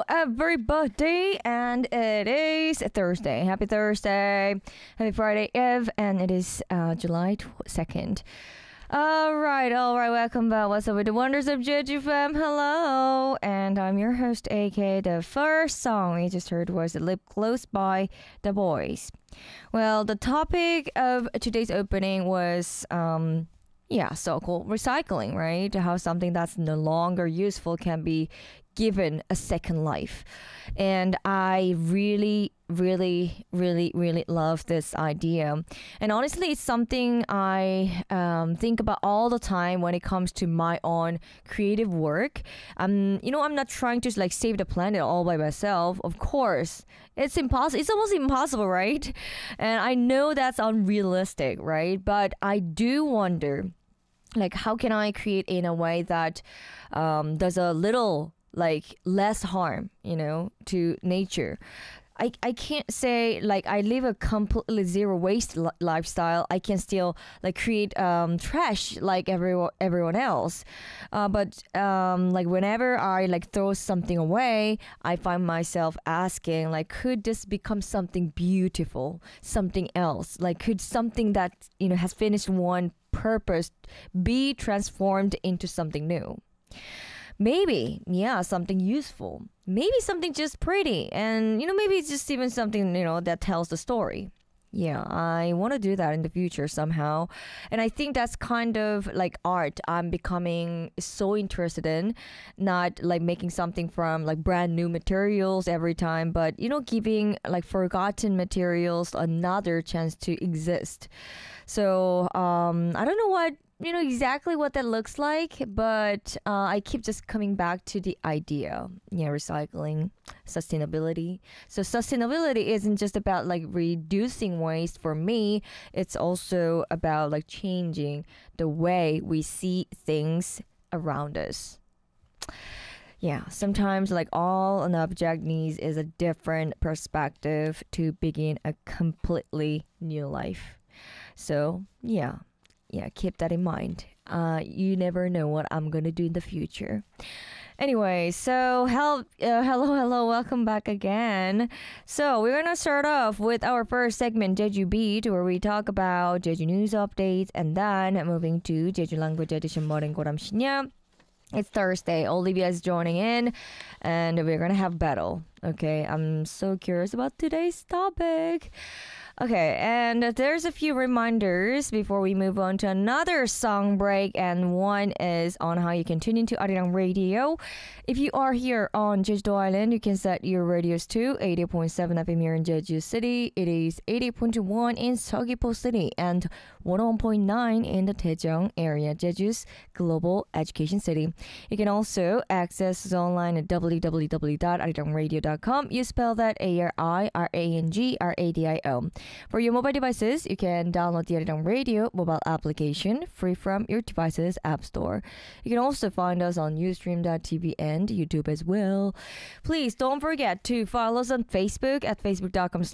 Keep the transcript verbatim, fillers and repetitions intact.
everybody, and it is Thursday. Happy Thursday, happy Friday Eve, and it is uh, July second. All right, all right, welcome back. What's up with the wonders of Jeju Fam? Hello, and I'm your host, A K. The first song we just heard was Lip Gloss by The Boys. Well, the topic of today's opening was... Um, Yeah, so-called recycling, right? How something that's no longer useful can be given a second life. And I really, really, really, really love this idea. And honestly, it's something I um, think about all the time when it comes to my own creative work. Um, you know, I'm not trying to like save the planet all by myself. Of course, it's impossible. It's almost impossible, right? And I know that's unrealistic, right? But I do wonder, like, how can I create in a way that um, does a little like less harm, you know, to nature. I, I can't say like I live a completely zero waste li- lifestyle. I can still like create um, trash like everyone everyone else, uh, but um, like whenever I like throw something away, I find myself asking like, could this become something beautiful, something else? Like, could something that you know has finished one purpose be transformed into something new? Maybe, yeah, something useful. Maybe something just pretty. And, you know, maybe it's just even something, you know, that tells the story. Yeah, I want to do that in the future somehow. And I think that's kind of like art I'm becoming so interested in. Not like making something from like brand new materials every time, but, you know, giving like forgotten materials another chance to exist. So um, I don't know what you know exactly what that looks like, but uh, I keep just coming back to the idea. Yeah, recycling, sustainability. So sustainability isn't just about like reducing waste for me. It's also about like changing the way we see things around us. Yeah, sometimes like all an object needs is a different perspective to begin a completely new life. So yeah, yeah, keep that in mind. Uh, you never know what I'm gonna do in the future. Anyway, so hel- uh, hello, hello, welcome back again. So we're gonna start off with our first segment, Jeju Beat, where we talk about Jeju news updates, and then moving to Jeju language edition. Morning Goram Shinya. It's Thursday. Olivia is joining in, and we're gonna have battle. Okay, I'm so curious about today's topic. Okay, and there's a few reminders before we move on to another song break, and one is on how you can tune into Arirang Radio. If you are here on Jeju Island, you can set your radios to eighty point seven F M here in Jeju City. It is eighty point one in Seogwipo City and one oh one point nine in the Daejeong area, Jeju's global education city. You can also access us online at w w w dot arirang radio dot com. You spell that A R I R A N G R A D I O. For your mobile devices, you can download the Arirang Radio mobile application free from your device's app store. You can also find us on ustream dot t v and YouTube as well. Please don't forget to follow us on Facebook at facebook dot com